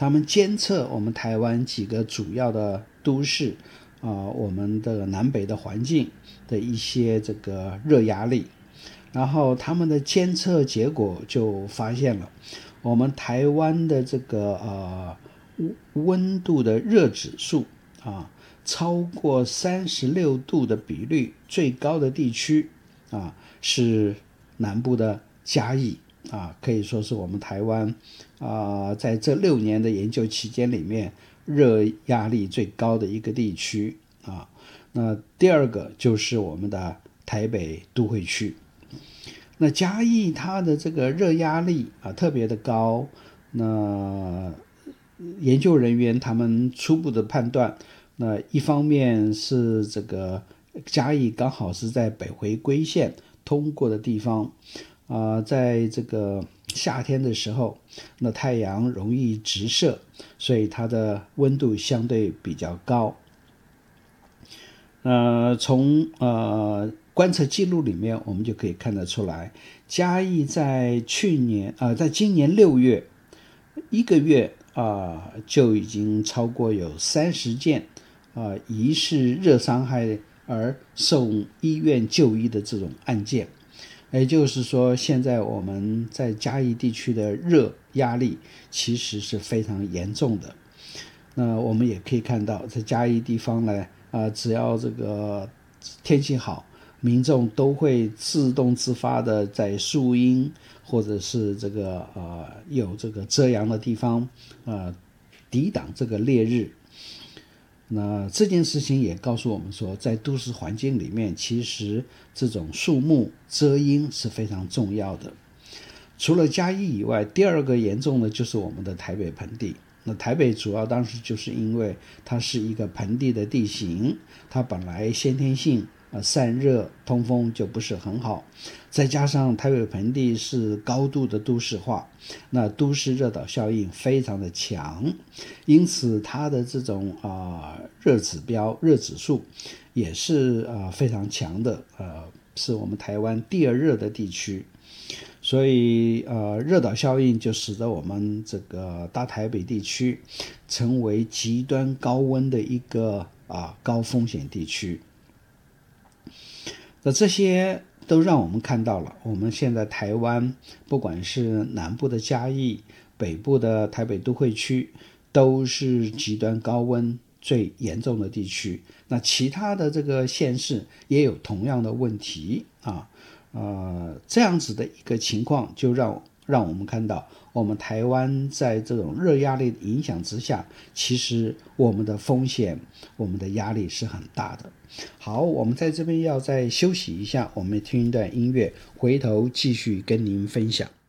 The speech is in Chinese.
他们监测我们台湾几个主要的都市我们的南北的环境的一些这个热压力，然后他们的监测结果就发现了，我们台湾的这个温度的热指数超过36度的比率最高的地区是南部的嘉义可以说是我们台湾在这6年的研究期间里面热压力最高的一个地区那第二个就是我们的台北都会区。那嘉义它的这个热压力特别的高，那研究人员他们初步的判断，那一方面是这个嘉义刚好是在北回归线通过的地方在这个夏天的时候，那太阳容易直射，所以它的温度相对比较高。从观测记录里面我们就可以看得出来，嘉义在今年6月一个月就已经超过有30件疑似热伤害而送医院就医的这种案件。也就是说，现在我们在嘉义地区的热压力其实是非常严重的。那我们也可以看到，在嘉义地方呢只要这个天气好，民众都会自动自发的在树荫或者是这个有这个遮阳的地方抵挡这个烈日。那这件事情也告诉我们说，在都市环境里面，其实这种树木遮阴是非常重要的。除了嘉义以外，第二个严重的就是我们的台北盆地。那台北主要当时就是因为它是一个盆地的地形，它本来先天性散热通风就不是很好，再加上台北盆地是高度的都市化，那都市热岛效应非常的强，因此它的这种热指数也是非常强的，是我们台湾第2热的地区。所以热岛效应就使得我们这个大台北地区成为极端高温的一个高风险地区。那这些都让我们看到了，我们现在台湾不管是南部的嘉义，北部的台北都会区，都是极端高温最严重的地区。那其他的这个县市也有同样的问题这样子的一个情况，就让我们看到，我们台湾在这种热压力的影响之下，其实我们的风险，我们的压力是很大的。好，我们在这边要再休息一下，我们听一段音乐，回头继续跟您分享。